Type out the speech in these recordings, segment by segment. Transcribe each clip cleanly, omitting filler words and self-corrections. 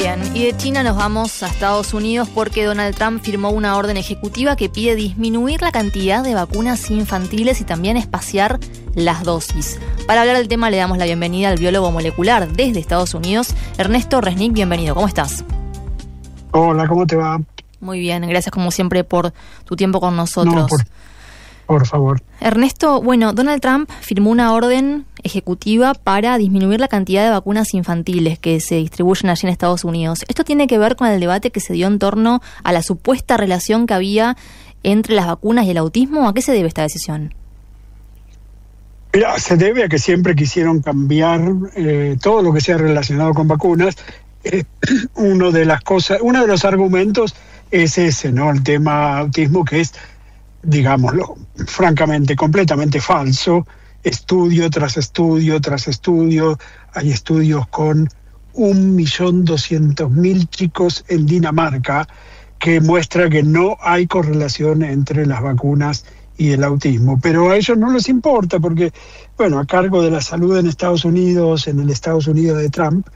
Bien, y de China nos vamos a Estados Unidos porque Donald Trump firmó una orden ejecutiva que pide disminuir la cantidad de vacunas infantiles y también espaciar las dosis. Para hablar del tema le damos la bienvenida al biólogo molecular desde Estados Unidos, Ernesto Resnick. Bienvenido, ¿cómo estás? Hola, ¿cómo te va? Muy bien, gracias como siempre por tu tiempo con nosotros. No, por favor. Ernesto, bueno, Donald Trump firmó una orden ejecutiva para disminuir la cantidad de vacunas infantiles que se distribuyen allí en Estados Unidos. ¿Esto tiene que ver con el debate que se dio en torno a la supuesta relación que había entre las vacunas y el autismo? ¿A qué se debe esta decisión? Mira, se debe a que siempre quisieron cambiar todo lo que sea relacionado con vacunas. Uno de los argumentos es ese, ¿no? El tema autismo, que es, digámoslo, francamente, completamente falso. Estudio tras estudio tras estudio. Hay estudios con 1.200.000 chicos en Dinamarca que muestra que no hay correlación entre las vacunas y el autismo. Pero a ellos no les importa porque, bueno, a cargo de la salud en Estados Unidos, en el Estados Unidos de Trump,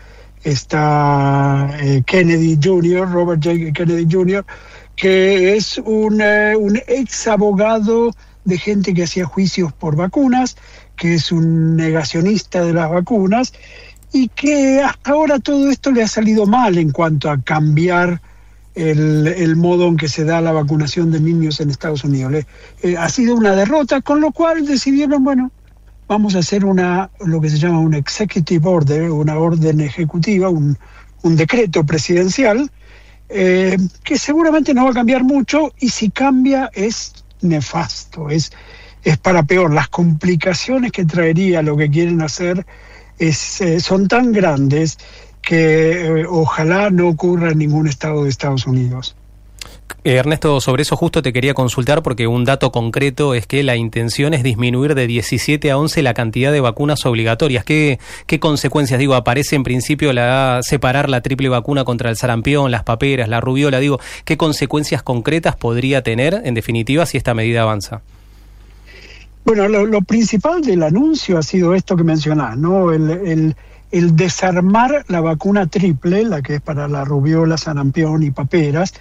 está Kennedy Jr., Robert J. Kennedy Jr., que es un ex abogado de gente que hacía juicios por vacunas, que es un negacionista de las vacunas y que hasta ahora todo esto le ha salido mal en cuanto a cambiar el modo en que se da la vacunación de niños en Estados Unidos. Ha sido una derrota, con lo cual decidieron, bueno, vamos a hacer lo que se llama un executive order, una orden ejecutiva, un decreto presidencial, que seguramente no va a cambiar mucho, y si cambia es nefasto, es para peor. Las complicaciones que traería lo que quieren hacer son tan grandes que ojalá no ocurra en ningún estado de Estados Unidos. Ernesto, sobre eso justo te quería consultar porque un dato concreto es que la intención es disminuir de 17 a 11 la cantidad de vacunas obligatorias. ¿Qué consecuencias? Digo, aparece en principio separar la triple vacuna contra el sarampión, las paperas, la rubiola. Digo, ¿qué consecuencias concretas podría tener, en definitiva, si esta medida avanza? Bueno, lo principal del anuncio ha sido esto que mencionás, ¿no? El desarmar la vacuna triple, la que es para la rubiola, sarampión y paperas,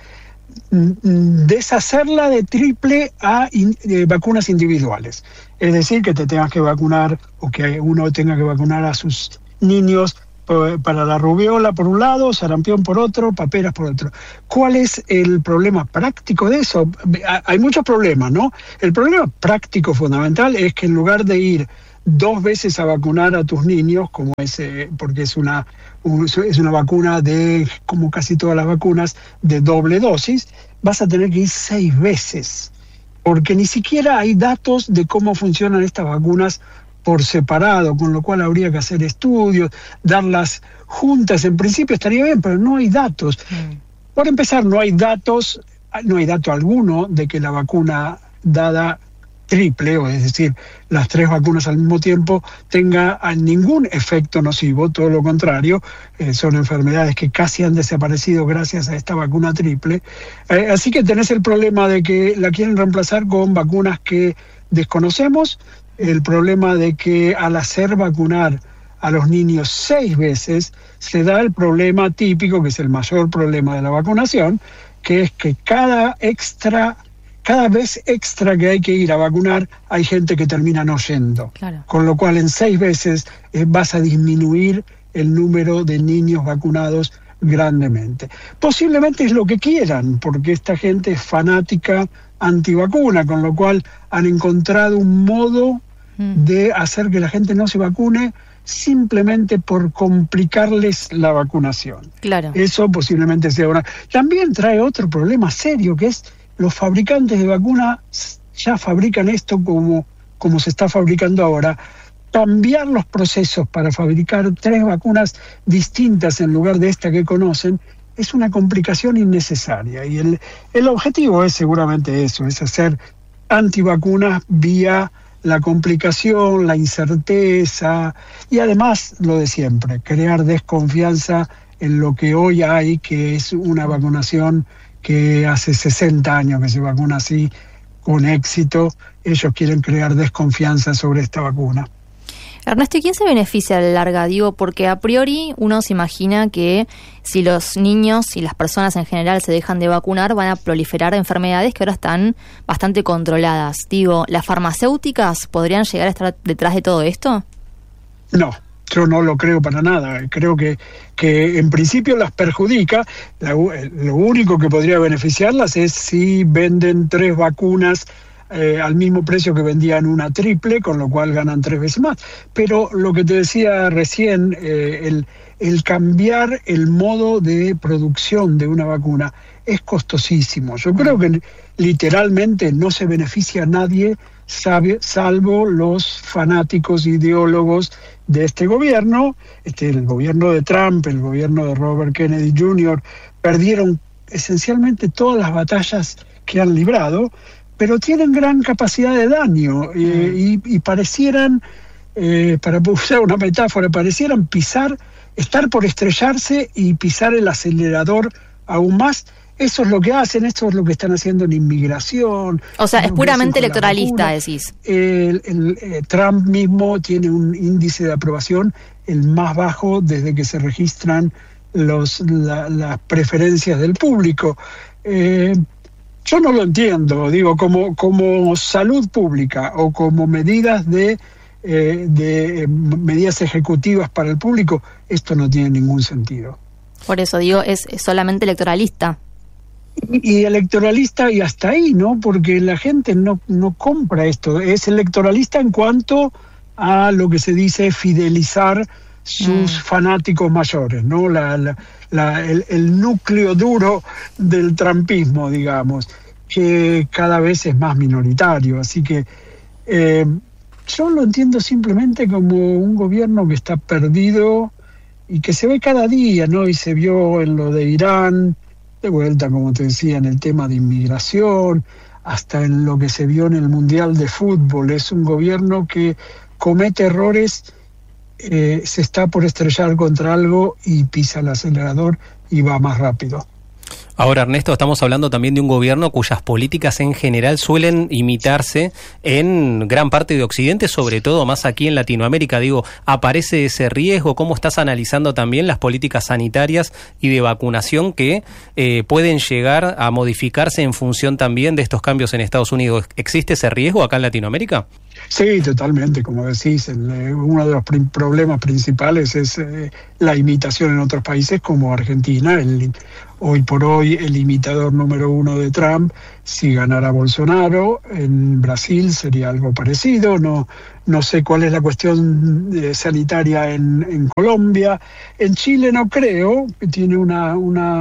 deshacerla de triple a vacunas individuales. Es decir, que te tengas que vacunar o que uno tenga que vacunar a sus niños para la rubiola por un lado, sarampión por otro, paperas por otro. ¿Cuál es el problema práctico de eso? Hay muchos problemas, ¿no? El problema práctico fundamental es que en lugar de ir 2 veces a vacunar a tus niños, como porque es una vacuna como casi todas las vacunas, de doble dosis, vas a tener que ir 6 veces, porque ni siquiera hay datos de cómo funcionan estas vacunas por separado, con lo cual habría que hacer estudios, darlas juntas. En principio estaría bien, pero no hay datos. Por empezar, no hay dato alguno de que la vacuna dada triple, o es decir, las 3 vacunas al mismo tiempo, tenga ningún efecto nocivo, todo lo contrario. Son enfermedades que casi han desaparecido gracias a esta vacuna triple. Así que tenés el problema de que la quieren reemplazar con vacunas que desconocemos, el problema de que al hacer vacunar a los niños 6 veces, se da el problema típico, que es el mayor problema de la vacunación, que es que cada vez extra que hay que ir a vacunar, hay gente que termina no yendo. Claro. Con lo cual en 6 veces vas a disminuir el número de niños vacunados grandemente. Posiblemente es lo que quieran, porque esta gente es fanática antivacuna, con lo cual han encontrado un modo de hacer que la gente no se vacune simplemente por complicarles la vacunación. Claro. Eso posiblemente sea una... También trae otro problema serio, que es los fabricantes de vacunas ya fabrican esto como se está fabricando ahora. Cambiar los procesos para fabricar 3 vacunas distintas en lugar de esta que conocen es una complicación innecesaria. Y el objetivo es seguramente eso, es hacer antivacunas vía la complicación, la incerteza y además lo de siempre, crear desconfianza en lo que hoy hay, que es una vacunación que hace 60 años que se vacuna así con éxito. Ellos quieren crear desconfianza sobre esta vacuna. Ernesto, ¿y quién se beneficia a la larga? Digo, porque a priori uno se imagina que si los niños y las personas en general se dejan de vacunar, van a proliferar enfermedades que ahora están bastante controladas. Digo, ¿las farmacéuticas podrían llegar a estar detrás de todo esto? No, yo no lo creo para nada. Creo que en principio las perjudica. Lo único que podría beneficiarlas es si venden 3 vacunas al mismo precio que vendían una triple, con lo cual ganan 3 veces más. Pero lo que te decía recién, el cambiar el modo de producción de una vacuna es costosísimo. Yo creo que literalmente no se beneficia a nadie, salvo los fanáticos ideólogos de este gobierno. El gobierno de Trump, el gobierno de Robert Kennedy Jr., perdieron esencialmente todas las batallas que han librado, pero tienen gran capacidad de daño y parecieran, para usar una metáfora, parecieran estar por estrellarse y pisar el acelerador aún más. Eso es lo que hacen, esto es lo que están haciendo en inmigración. O sea, es puramente electoralista, decís. Trump mismo tiene un índice de aprobación el más bajo desde que se registran las preferencias del público. Yo no lo entiendo, digo, como salud pública o como medidas de medidas ejecutivas para el público, esto no tiene ningún sentido. Por eso digo, es solamente electoralista. Y electoralista y hasta ahí, ¿no? Porque la gente no compra esto. Es electoralista en cuanto a lo que se dice fidelizar sus fanáticos mayores, ¿no? El núcleo duro del trumpismo, digamos, que cada vez es más minoritario. Así que yo lo entiendo simplemente como un gobierno que está perdido y que se ve cada día, ¿no? Y se vio en lo de Irán, de vuelta, como te decía, en el tema de inmigración, hasta en lo que se vio en el Mundial de Fútbol. Es un gobierno que comete errores, se está por estrellar contra algo y pisa el acelerador y va más rápido. Ahora, Ernesto, estamos hablando también de un gobierno cuyas políticas en general suelen imitarse en gran parte de Occidente, sobre todo más aquí en Latinoamérica. Digo, ¿aparece ese riesgo? ¿Cómo estás analizando también las políticas sanitarias y de vacunación que pueden llegar a modificarse en función también de estos cambios en Estados Unidos? ¿Existe ese riesgo acá en Latinoamérica? Sí, totalmente, como decís, uno de los problemas principales es la imitación en otros países como Argentina. Hoy por hoy el imitador número 1 de Trump, si ganara Bolsonaro, en Brasil sería algo parecido. No sé cuál es la cuestión sanitaria en Colombia. En Chile no creo, que tiene una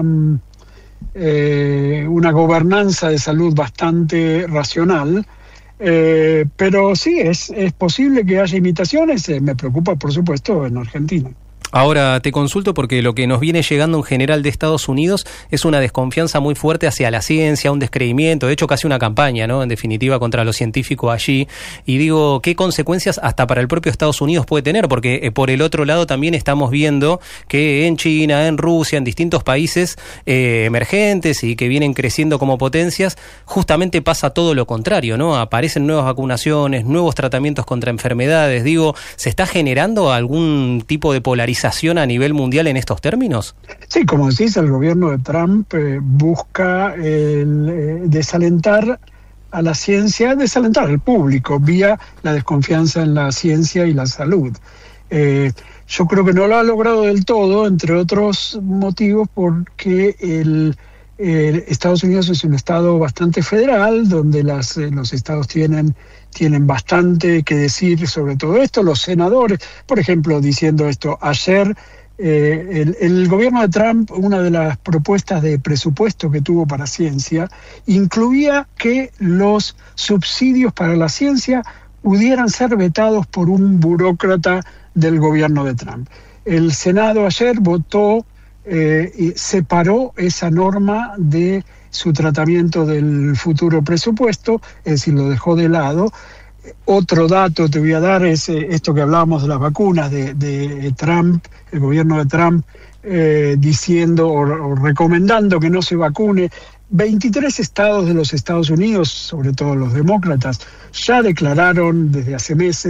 gobernanza de salud bastante racional. Pero sí, es posible que haya imitaciones. Me preocupa, por supuesto, en Argentina. Ahora te consulto porque lo que nos viene llegando en general de Estados Unidos es una desconfianza muy fuerte hacia la ciencia, un descreimiento, de hecho casi una campaña, ¿no? En definitiva, contra lo científico allí. Y digo, ¿qué consecuencias hasta para el propio Estados Unidos puede tener? Porque por el otro lado también estamos viendo que en China, en Rusia, en distintos países emergentes y que vienen creciendo como potencias, justamente pasa todo lo contrario, ¿no? Aparecen nuevas vacunaciones, nuevos tratamientos contra enfermedades. Digo, ¿se está generando algún tipo de polarización a nivel mundial en estos términos? Sí, como decís, el gobierno de Trump busca desalentar a la ciencia, desalentar al público vía la desconfianza en la ciencia y la salud. Yo creo que no lo ha logrado del todo, entre otros motivos, porque Estados Unidos es un estado bastante federal, donde los estados tienen bastante que decir sobre todo esto. Los senadores, por ejemplo, diciendo esto, ayer el gobierno de Trump, una de las propuestas de presupuesto que tuvo para ciencia, incluía que los subsidios para la ciencia pudieran ser vetados por un burócrata del gobierno de Trump. El Senado ayer votó, separó esa norma de su tratamiento del futuro presupuesto, es decir, lo dejó de lado. Otro dato te voy a dar es esto que hablábamos de las vacunas de Trump, el gobierno de Trump diciendo o recomendando que no se vacune. 23 estados de los Estados Unidos, sobre todo los demócratas, ya declararon desde hace meses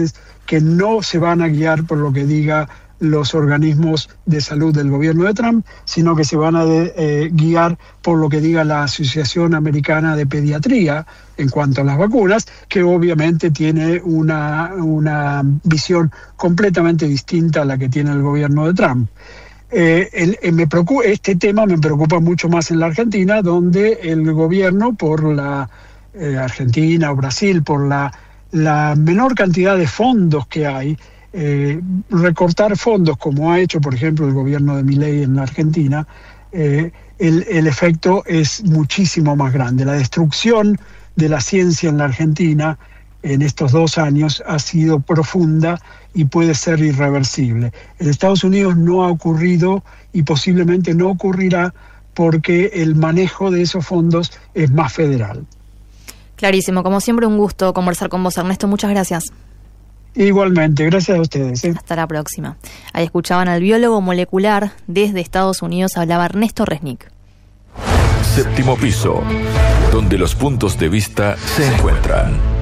que no se van a guiar por lo que diga los organismos de salud del gobierno de Trump, sino que se van a guiar por lo que diga la Asociación Americana de Pediatría en cuanto a las vacunas, que obviamente tiene una visión completamente distinta a la que tiene el gobierno de Trump. Este tema me preocupa mucho más en la Argentina, donde el gobierno, por la Argentina o Brasil, por la menor cantidad de fondos que hay, recortar fondos como ha hecho por ejemplo el gobierno de Milei en la Argentina, el efecto es muchísimo más grande. La destrucción de la ciencia en la Argentina en estos 2 años ha sido profunda y puede ser irreversible. En Estados Unidos no ha ocurrido y posiblemente no ocurrirá porque el manejo de esos fondos es más federal. Clarísimo, como siempre un gusto conversar con vos, Ernesto, muchas gracias. Igualmente, gracias a ustedes. Hasta la próxima. Ahí escuchaban al biólogo molecular desde Estados Unidos, hablaba Ernesto Resnick. Séptimo piso, donde los puntos de vista se encuentran.